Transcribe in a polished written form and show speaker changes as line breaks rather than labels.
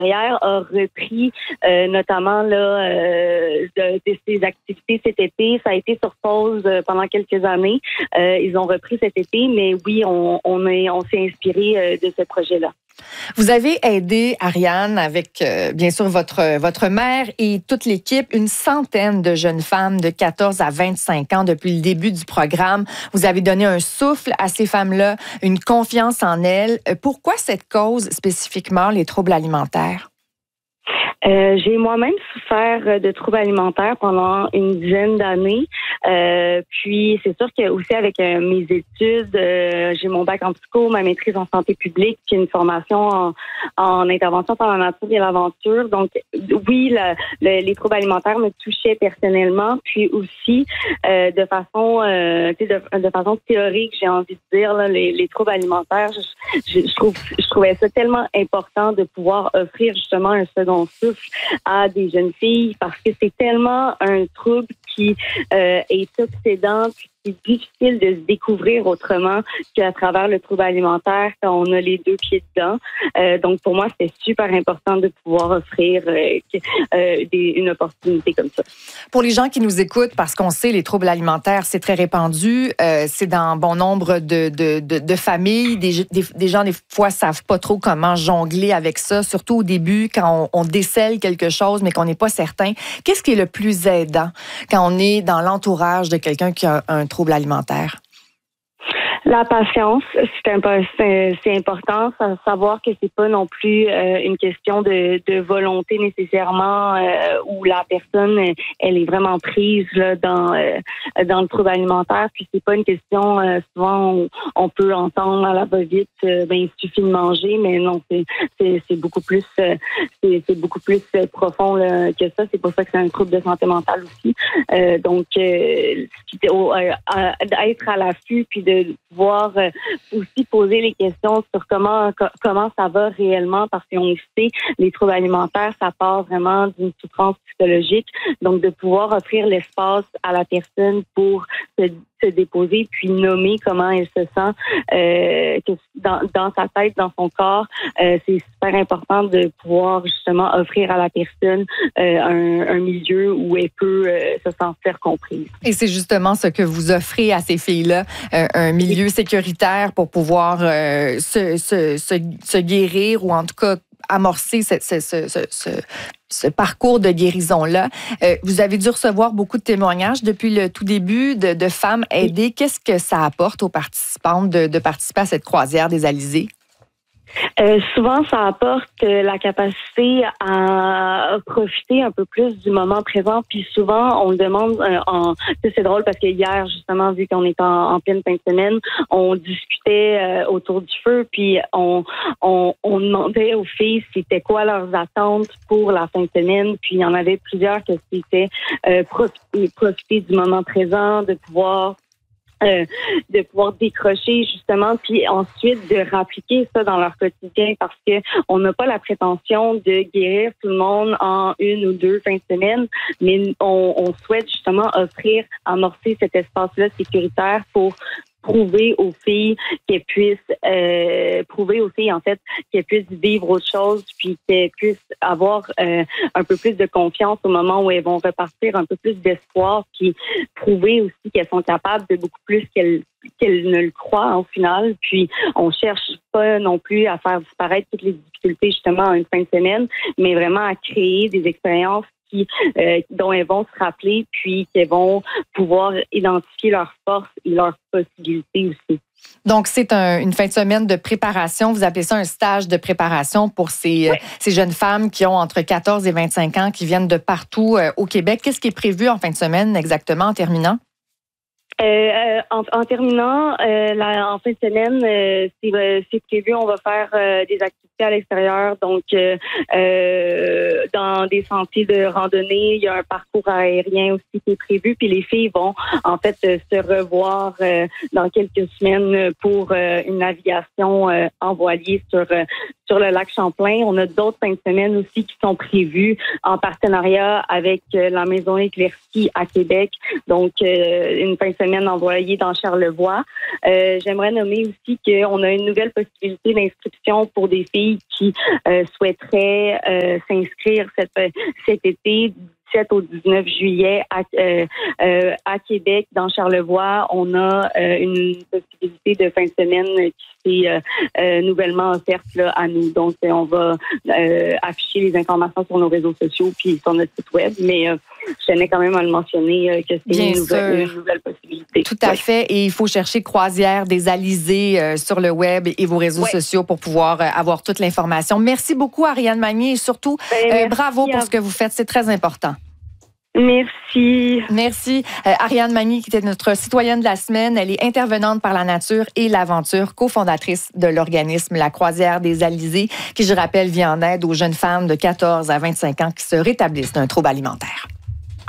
a repris notamment là de ses activités cet été. Ça a été sur pause pendant quelques années. Ils ont repris cet été, mais oui, on s'est inspiré de ce projet-là.
Vous avez aidé, Ariane, avec bien sûr votre mère et toute l'équipe, une centaine de jeunes femmes de 14 à 25 ans depuis le début du programme. Vous avez donné un souffle à ces femmes-là, une confiance en elles. Pourquoi cette cause spécifiquement, les troubles alimentaires?
J'ai moi-même souffert de troubles alimentaires pendant une dizaine d'années. Puis c'est sûr que aussi avec mes études, j'ai mon bac en psycho, ma maîtrise en santé publique, puis une formation en intervention par la nature et l'aventure. Donc oui, les troubles alimentaires me touchaient personnellement, puis aussi de façon théorique, j'ai envie de dire là, les troubles alimentaires. Je trouvais ça tellement important de pouvoir offrir justement un second souffle à des jeunes filles parce que c'est tellement un trouble qui est obsédant, puis c'est difficile de se découvrir autrement qu'à travers le trouble alimentaire quand on a les deux pieds dedans. Donc pour moi, c'était super important de pouvoir offrir une opportunité comme ça.
Pour les gens qui nous écoutent, parce qu'on sait les troubles alimentaires, c'est très répandu, c'est dans bon nombre de familles. Des gens, des fois, savent pas trop comment jongler avec ça, surtout au début, quand on décèle quelque chose, mais qu'on n'est pas certain. Qu'est-ce qui est le plus aidant quand on est dans l'entourage de quelqu'un qui a un trouble alimentaire?
La patience, c'est important. Savoir que c'est pas non plus une question de volonté nécessairement où la personne elle est vraiment prise là dans le trouble alimentaire. Puis c'est pas une question souvent on peut entendre à la va-vite. Il suffit de manger, mais non, c'est beaucoup plus c'est beaucoup plus profond là, que ça. C'est pour ça que c'est un trouble de santé mentale aussi. Donc être à l'affût puis de pouvoir aussi poser les questions sur comment ça va réellement, parce qu'on sait, les troubles alimentaires, ça part vraiment d'une souffrance psychologique. Donc, de pouvoir offrir l'espace à la personne pour se déposer puis nommer comment elle se sent dans sa tête, dans son corps. C'est super important de pouvoir justement offrir à la personne un milieu où elle peut se sentir comprise.
Et c'est justement ce que vous offrez à ces filles-là, un milieu sécuritaire pour pouvoir se guérir ou en tout cas amorcer ce parcours de guérison-là. Vous avez dû recevoir beaucoup de témoignages depuis le tout début de femmes aidées. Qu'est-ce que ça apporte aux participantes de participer à cette croisière des Alizés?
Souvent, ça apporte la capacité à profiter un peu plus du moment présent. Puis souvent, on le demande c'est drôle parce que hier, justement, vu qu'on est en pleine fin de semaine, on discutait autour du feu, puis on demandait aux filles c'était quoi leurs attentes pour la fin de semaine. Puis il y en avait plusieurs que c'était profiter du moment présent, de pouvoir décrocher justement, puis ensuite de rappliquer ça dans leur quotidien, parce que on n'a pas la prétention de guérir tout le monde en une ou deux fins de semaine, mais on souhaite justement amorcer cet espace-là sécuritaire pour prouver aux filles qu'elles puissent vivre autre chose, puis qu'elles puissent avoir un peu plus de confiance au moment où elles vont repartir, un peu plus d'espoir, puis prouver aussi qu'elles sont capables de beaucoup plus qu'elles ne le croient au final. Puis on cherche pas non plus à faire disparaître toutes les difficultés justement en une fin de semaine, mais vraiment à créer des expériences dont elles vont se rappeler, puis qu'elles vont pouvoir identifier leurs forces et leurs possibilités aussi.
Donc, c'est une fin de semaine de préparation. Vous appelez ça un stage de préparation pour ces jeunes femmes qui ont entre 14 et 25 ans, qui viennent de partout au Québec. Qu'est-ce qui est prévu en fin de semaine exactement en terminant?
En terminant, en fin de semaine, c'est prévu, on va faire des activités à l'extérieur, donc dans des sentiers de randonnée, il y a un parcours aérien aussi qui est prévu, puis les filles vont en fait se revoir dans quelques semaines pour une navigation en voilier sur le lac Champlain. On a d'autres fins de semaine aussi qui sont prévues en partenariat avec la Maison Éclaircie à Québec, donc une fin de semaine envoyée dans Charlevoix. J'aimerais nommer aussi qu'on a une nouvelle possibilité d'inscription pour des filles familles qui souhaiteraient s'inscrire cet été. 17 au 19 juillet à Québec, dans Charlevoix. On a une possibilité de fin de semaine qui s'est nouvellement offerte là, à nous. Donc, on va afficher les informations sur nos réseaux sociaux puis sur notre site web. Mais je tenais quand même à le mentionner que c'est une nouvelle possibilité.
Tout à fait. Et il faut chercher Croisière des Alizés sur le web et vos réseaux sociaux pour pouvoir avoir toute l'information. Merci beaucoup, Ariane Magnier. Et surtout, bravo pour ce que vous faites. C'est très important.
Merci.
Merci. Ariane Magnier, qui était notre citoyenne de la semaine. Elle est intervenante par la nature et l'aventure, cofondatrice de l'organisme La Croisière des Alizés, qui, je rappelle, vient en aide aux jeunes femmes de 14 à 25 ans qui se rétablissent d'un trouble alimentaire.